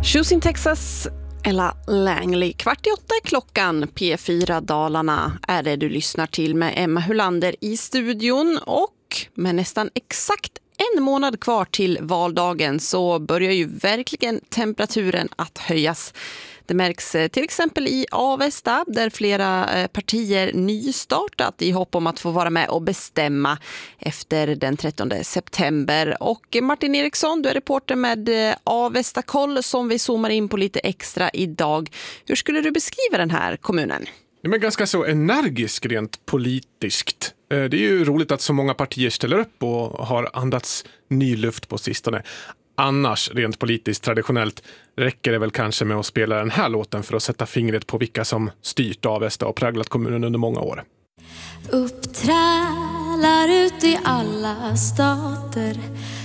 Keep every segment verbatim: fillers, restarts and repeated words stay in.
Choosing Texas, Ella Langley. Kvart i åtta är klockan. P fyra Dalarna är det du lyssnar till med Emma Hulander i studion. Och med nästan exakt en månad kvar till valdagen så börjar ju verkligen temperaturen att höjas. Det märks till exempel i Avesta där flera partier nystartat i hopp om att få vara med och bestämma efter den trettonde september. Och Martin Eriksson, du är reporter med Avesta Koll som vi zoomar in på lite extra idag. Hur skulle du beskriva den här kommunen? Ja, men ganska så energisk rent politiskt. Det är ju roligt att så många partier ställer upp och har andats ny luft på sistone. Annars, rent politiskt traditionellt, räcker det väl kanske med att spela den här låten för att sätta fingret på vilka som styrt Avesta och präglat kommunen under många år. Uppträlar ut i alla stater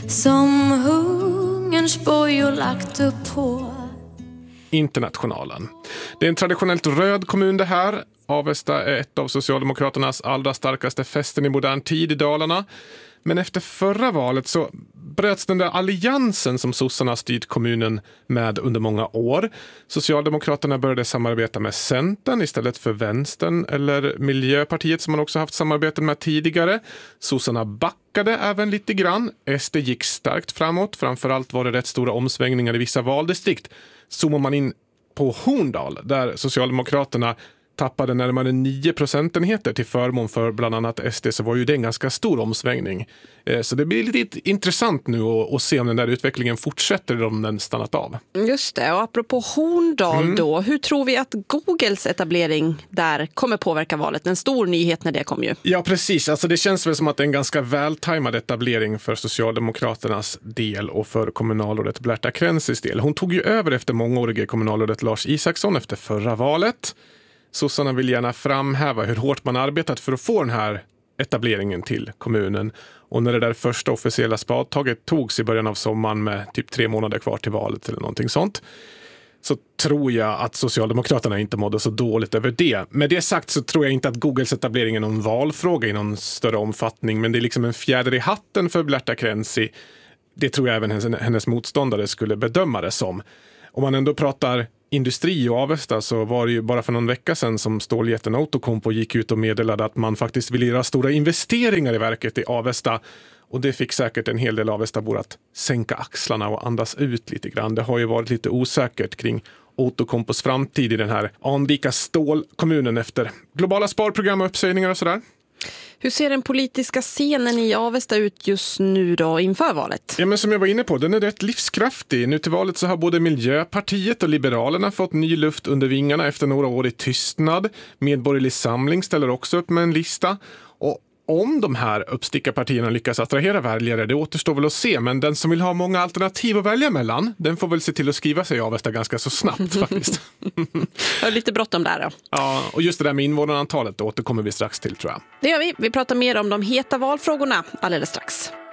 som hungerns bojor lagt upp på. Internationalen. Det är en traditionellt röd kommun det här. Avesta är ett av Socialdemokraternas allra starkaste fästen i modern tid i Dalarna. Men efter förra valet så bröts den där alliansen som sossarna styrt kommunen med under många år. Socialdemokraterna började samarbeta med Centern istället för Vänstern eller Miljöpartiet som man också haft samarbete med tidigare. Sossarna backade även lite grann. S D gick starkt framåt. Framförallt var det rätt stora omsvängningar i vissa valdistrikt. Zoomar man in på Horndal där Socialdemokraterna tappade närmare nio procentenheter till förmån för bland annat S D, så var ju det en ganska stor omsvängning. Så det blir lite intressant nu att se om den där utvecklingen fortsätter eller om den stannat av. Just det, och apropå Horndal mm. då, hur tror vi att Googles etablering där kommer påverka valet? En stor nyhet när det kom ju. Ja, precis. Alltså det känns väl som att det är en ganska vältajmad etablering för Socialdemokraternas del och för kommunalrådet Berta Krensis del. Hon tog ju över efter mångårige kommunalrådet Lars Isaksson efter förra valet. Sossarna vill gärna framhäva hur hårt man arbetat för att få den här etableringen till kommunen. Och när det där första officiella spadtaget togs i början av sommaren med typ tre månader kvar till valet eller någonting sånt, så tror jag att Socialdemokraterna inte mådde så dåligt över det. Med det sagt så tror jag inte att Googles etablering är någon valfråga i någon större omfattning, men det är liksom en fjäder i hatten för Berta Krensi. Det tror jag även hennes, hennes motståndare skulle bedöma det som. Om man ändå pratar industri och Avesta så var det ju bara för någon vecka sedan som ståljätten Outokumpu gick ut och meddelade att man faktiskt ville göra stora investeringar i verket i Avesta. Och det fick säkert en hel del Avestabor att sänka axlarna och andas ut lite grann. Det har ju varit lite osäkert kring Outokumpus framtid i den här anrika stålkommunen efter globala sparprogram och uppsägningar och sådär. Hur ser den politiska scenen i Avesta ut just nu då inför valet? Ja, men som jag var inne på, den är rätt livskraftig. Nu till valet så har både Miljöpartiet och Liberalerna fått ny luft under vingarna efter några år i tystnad. Medborgerlig samling ställer också upp med en lista. Och om de här uppstickarpartierna lyckas attrahera väljare, det återstår väl att se. Men den som vill ha många alternativ att välja mellan, den får väl se till att skriva sig i Avesta ganska så snabbt faktiskt. Det är lite bråttom där då. Ja, och just det där med invånarantalet återkommer vi strax till, tror jag. Det gör vi. Vi pratar mer om de heta valfrågorna alldeles strax.